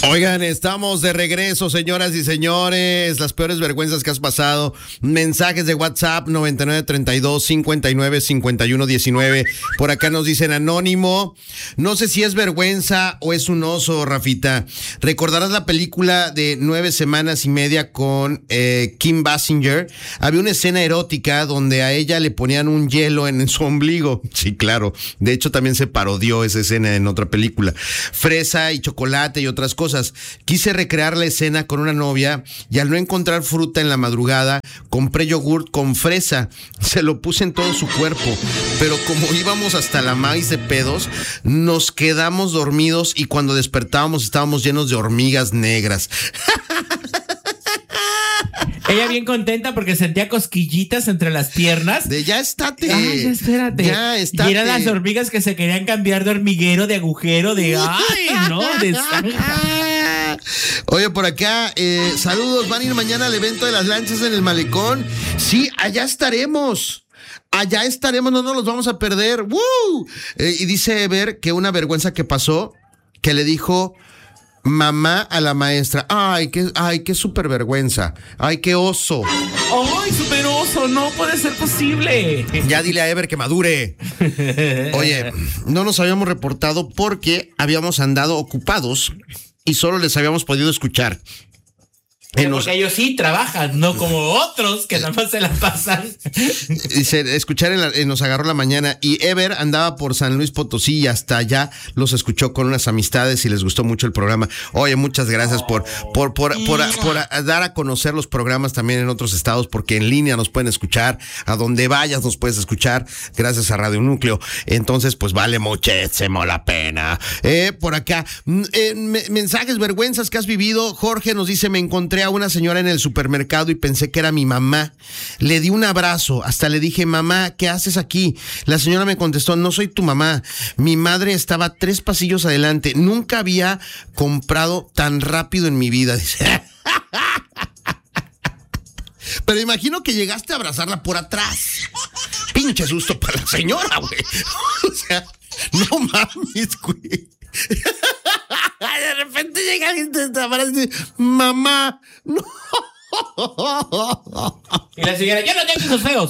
Oigan, estamos de regreso, señoras y señores. Las peores vergüenzas que has pasado. Mensajes de WhatsApp 9932-595119. Por acá nos dicen anónimo. No sé si es vergüenza o es un oso, Rafita. ¿Recordarás la película de 9 semanas y media con Kim Basinger? Había una escena erótica donde a ella le ponían un hielo en su ombligo. Sí, claro. De hecho, también se parodió esa escena en otra película. Fresa y chocolate y otras cosas. Quise recrear la escena con una novia y al no encontrar fruta en la madrugada, compré yogurt con fresa. Se lo puse en todo su cuerpo, pero como íbamos hasta la maíz de pedos, nos quedamos dormidos y cuando despertábamos estábamos llenos de hormigas negras. Ella bien contenta porque sentía cosquillitas entre las piernas. De ya estate. Ay, ya espérate. Ya estate. Y eran las hormigas que se querían cambiar de hormiguero, de agujero, de ay, no, de zanja. Oye, por acá, saludos, van a ir mañana al evento de las lanchas en el malecón. Sí, allá estaremos. Allá estaremos, no nos los vamos a perder. ¡Woo! Y dice Ever que una vergüenza que pasó, que le dijo mamá a la maestra. Ay, qué súper vergüenza. Ay, qué oso. Ay, súper oso, no puede ser posible. Ya dile a Ever que madure. Oye, no nos habíamos reportado porque habíamos andado ocupados y solo les habíamos podido escuchar. Porque ellos sí trabajan, no como otros que nada más se la pasan. Dice, escuchar nos agarró la mañana y Ever andaba por San Luis Potosí y hasta allá los escuchó con unas amistades y les gustó mucho el programa. Oye, muchas gracias por dar a conocer los programas también en otros estados, porque en línea nos pueden escuchar, a donde vayas nos puedes escuchar, gracias a Radio Núcleo. Entonces, pues vale muchísimo la pena. Por acá, mensajes, vergüenzas que has vivido. Jorge nos dice, me encontré a una señora en el supermercado y pensé que era mi mamá. Le di un abrazo, hasta le dije, mamá, ¿qué haces aquí? La señora me contestó, no soy tu mamá. Mi madre estaba 3 pasillos adelante. Nunca había comprado tan rápido en mi vida. Dice. Pero imagino que llegaste a abrazarla por atrás. Pinche susto para la señora, güey. O sea, no mames, güey. De repente llega alguien y te abraza y dice, mamá, no. Y la señora, yo no tengo hijos feos.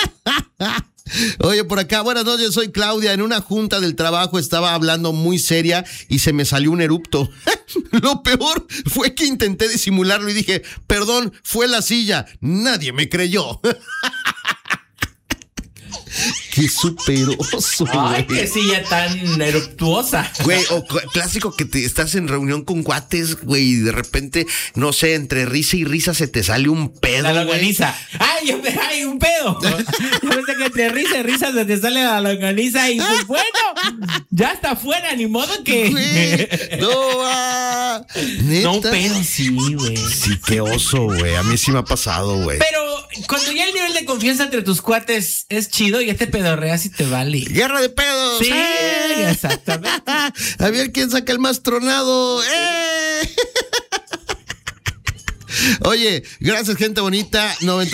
Oye, por acá, buenas noches, soy Claudia. En una junta del trabajo estaba hablando muy seria y se me salió un erupto. Lo peor fue que intenté disimularlo y dije, perdón, fue la silla. Nadie me creyó. Qué superoso, güey. Ay, qué silla tan eruptuosa. Güey, o clásico que estás en reunión con cuates, güey, y de repente, no sé, entre risa y risa se te sale un pedo, la longaniza. ¡Ay, un pedo! Yo pensé que entre risa y risa se te sale la longaniza y pues bueno, ya está fuera, ni modo que... Güey, no, ¿neta? No, un pedo sí, güey. Sí, qué oso, güey. A mí sí me ha pasado, güey. Pero cuando ya el nivel de confianza entre tus cuates es chido, ya te pedorreas y te vale. ¡Guerra de pedos! Sí, exactamente. A ver quién saca el más tronado. Oye, gracias, gente bonita.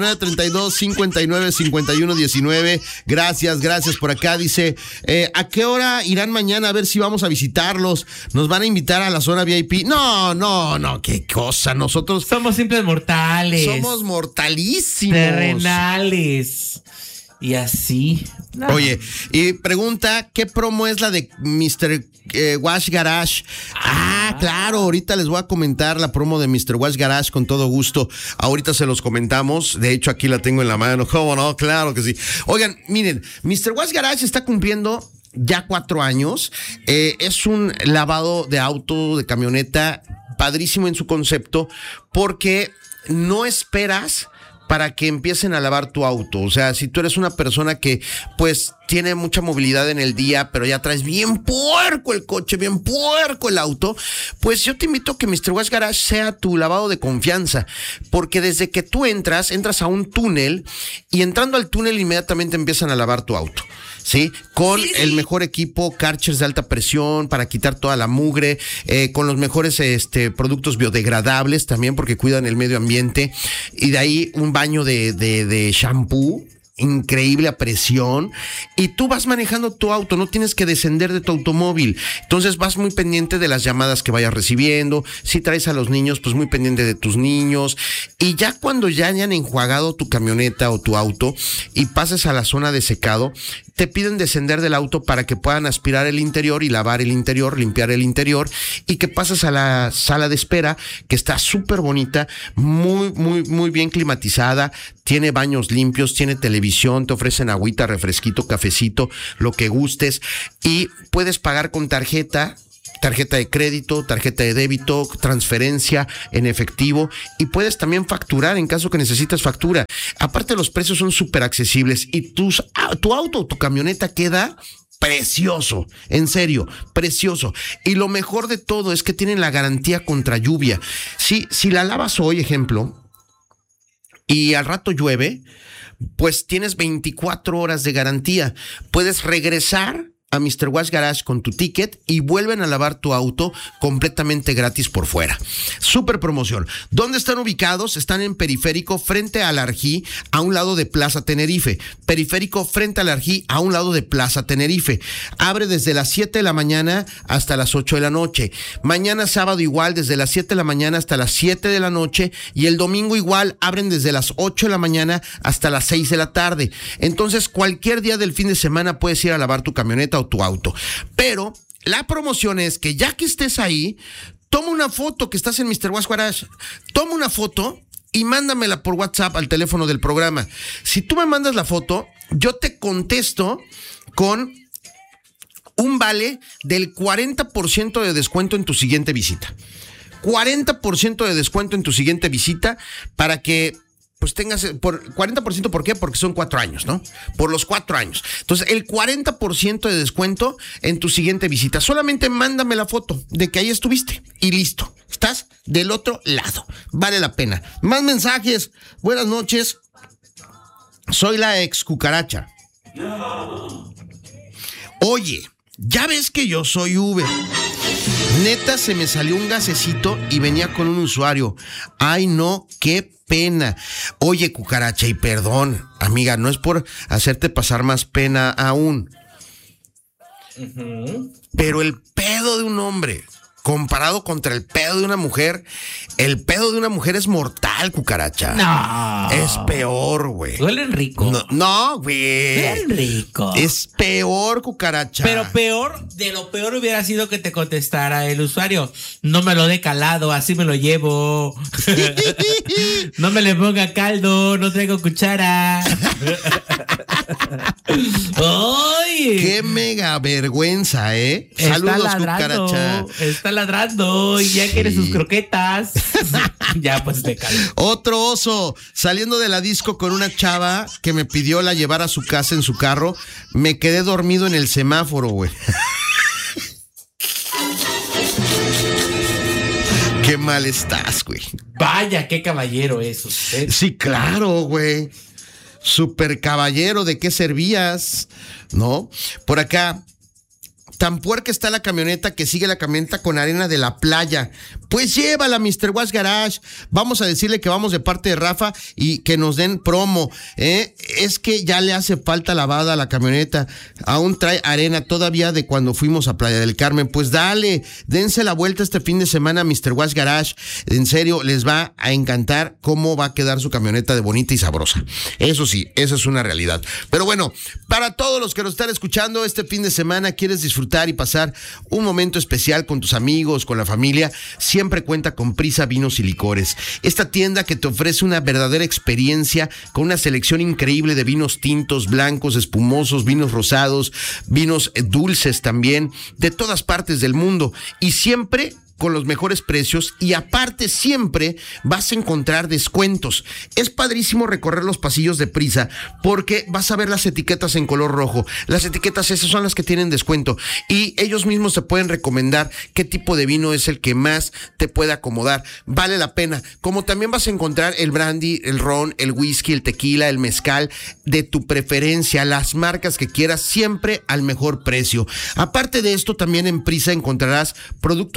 9932-595119. Gracias por acá. Dice, ¿a qué hora irán mañana? A ver si vamos a visitarlos. ¿Nos van a invitar a la zona VIP? No, qué cosa. Nosotros somos simples mortales. Somos mortalísimos. Terrenales. Y así. No. Oye, y pregunta, ¿qué promo es la de Mr. Wash Garage? Claro, ahorita les voy a comentar la promo de Mr. Wash Garage con todo gusto. Ahorita se los comentamos. De hecho, aquí la tengo en la mano. ¿Cómo no? Claro que sí. Oigan, miren, Mr. Wash Garage está cumpliendo ya 4 años. Es un lavado de auto, de camioneta, padrísimo en su concepto, porque no esperas para que empiecen a lavar tu auto. O sea, si tú eres una persona que pues tiene mucha movilidad en el día, pero ya traes bien puerco el coche, bien puerco el auto, pues yo te invito a que Mr. Wash Garage sea tu lavado de confianza, porque desde que tú entras a un túnel y entrando al túnel inmediatamente empiezan a lavar tu auto. ¿Sí? Con el mejor equipo, Karchers de alta presión para quitar toda la mugre, con los mejores productos biodegradables también porque cuidan el medio ambiente, y de ahí un baño de shampoo increíble a presión y tú vas manejando tu auto, no tienes que descender de tu automóvil. Entonces vas muy pendiente de las llamadas que vayas recibiendo. Si traes a los niños, pues muy pendiente de tus niños. Y ya cuando ya hayan enjuagado tu camioneta o tu auto y pases a la zona de secado, te piden descender del auto para que puedan aspirar el interior y lavar el interior, limpiar el interior, y que pases a la sala de espera, que está súper bonita, muy bien climatizada, tiene baños limpios, tiene televisión, te ofrecen agüita, refresquito, cafecito, lo que gustes, y puedes pagar con tarjeta de crédito, tarjeta de débito, transferencia en efectivo, y puedes también facturar en caso que necesites factura. Aparte, los precios son súper accesibles y tu auto o tu camioneta queda precioso, en serio, precioso. Y lo mejor de todo es que tienen la garantía contra lluvia. Si la lavas hoy, ejemplo, y al rato llueve, pues tienes 24 horas de garantía. Puedes regresar a Mr. Wash Garage con tu ticket y vuelven a lavar tu auto completamente gratis por fuera. Súper promoción. ¿Dónde están ubicados? Están en Periférico, frente al Arjí, a un lado de Plaza Tenerife. Periférico, frente al Arjí, a un lado de Plaza Tenerife. Abre desde las 7 de la mañana hasta las 8 de la noche. Mañana sábado igual, desde las 7 de la mañana hasta las 7 de la noche. Y el domingo igual, abren desde las 8 de la mañana hasta las 6 de la tarde. Entonces, cualquier día del fin de semana puedes ir a lavar tu camioneta o tu auto. Pero la promoción es que ya que estés ahí, toma una foto que estás en Mr. Wash Garage, toma una foto y mándamela por WhatsApp al teléfono del programa. Si tú me mandas la foto, yo te contesto con un vale del 40% de descuento en tu siguiente visita. 40% de descuento en tu siguiente visita para que pues tengas, por 40%, ¿por qué? Porque son 4 años, ¿no? Por los 4 años. Entonces, el 40% de descuento en tu siguiente visita. Solamente mándame la foto de que ahí estuviste y listo. Estás del otro lado. Vale la pena. Más mensajes. Buenas noches. Soy la ex cucaracha. Oye, ya ves que yo soy Uber. Neta, se me salió un gasecito y venía con un usuario. Ay, no, qué pena. Oye, cucaracha, y perdón, amiga, no es por hacerte pasar más pena aún. Pero el pedo de un hombre comparado contra el pedo de una mujer, el pedo de una mujer es mortal, cucaracha. No. Es peor, güey. Duelen rico. No, güey. Duelen rico. Es peor, cucaracha. Pero de lo peor hubiera sido que te contestara el usuario. No me lo dé calado, así me lo llevo. No me le ponga caldo, no traigo cuchara. ¡Ay! ¡Qué mega vergüenza, eh! Saludos, cucaracha. Está ladrando y ya quiere sus croquetas. Ya, pues te calmo. Otro oso, saliendo de la disco con una chava que me pidió la llevar a su casa en su carro. Me quedé dormido en el semáforo, güey. Qué mal estás, güey. Vaya, qué caballero es usted. Sí, claro, güey. Super caballero, ¿de qué servías? ¿No? Por acá, tan puerca está la camioneta que sigue la camioneta con arena de la playa. Pues llévala, Mr. Wash Garage. Vamos a decirle que vamos de parte de Rafa y que nos den promo. Es que ya le hace falta lavada a la camioneta. Aún trae arena todavía de cuando fuimos a Playa del Carmen. Pues dale, dense la vuelta este fin de semana a Mr. Wash Garage. En serio, les va a encantar cómo va a quedar su camioneta de bonita y sabrosa. Eso sí, esa es una realidad. Pero bueno, para todos los que nos están escuchando este fin de semana, quieres disfrutar y pasar un momento especial con tus amigos, con la familia, siempre cuenta con Prisa Vinos y Licores. Esta tienda que te ofrece una verdadera experiencia con una selección increíble de vinos tintos, blancos, espumosos, vinos rosados, vinos dulces también, de todas partes del mundo, y siempre con los mejores precios, y aparte siempre vas a encontrar descuentos. Es padrísimo recorrer los pasillos de Prisa porque vas a ver las etiquetas en color rojo. Las etiquetas esas son las que tienen descuento y ellos mismos te pueden recomendar qué tipo de vino es el que más te puede acomodar. Vale la pena. Como también vas a encontrar el brandy, el ron, el whisky, el tequila, el mezcal de tu preferencia, las marcas que quieras, siempre al mejor precio. Aparte de esto, también en Prisa encontrarás productos gourmet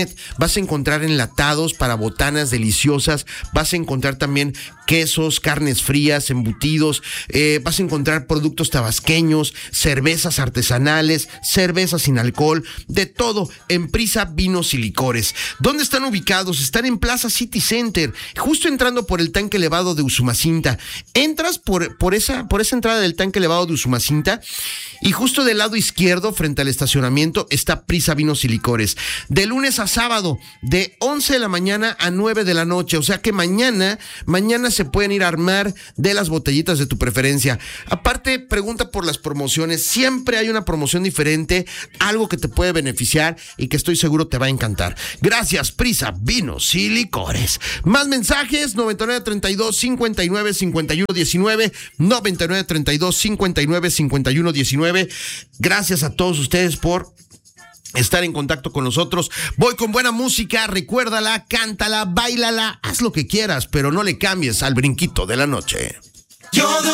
gourmet, vas a encontrar enlatados para botanas deliciosas, vas a encontrar también quesos, carnes frías, embutidos, vas a encontrar productos tabasqueños, cervezas artesanales, cervezas sin alcohol, de todo en Prisa Vinos y Licores. ¿Dónde están ubicados? Están en Plaza City Center, justo entrando por el tanque elevado de Usumacinta. Entras por esa entrada del tanque elevado de Usumacinta y justo del lado izquierdo, frente al estacionamiento, está Prisa Vinos y Licores. De lunes a sábado, de 11 de la mañana a 9 de la noche. O sea que mañana se pueden ir a armar de las botellitas de tu preferencia. Aparte, pregunta por las promociones. Siempre hay una promoción diferente, algo que te puede beneficiar y que estoy seguro te va a encantar. Gracias, Prisa Vinos y Licores. Más mensajes, 9932-595119, 9932-595119. Gracias a todos ustedes por estar en contacto con nosotros. Voy con buena música, recuérdala, cántala, báilala, haz lo que quieras, pero no le cambies al brinquito de la noche.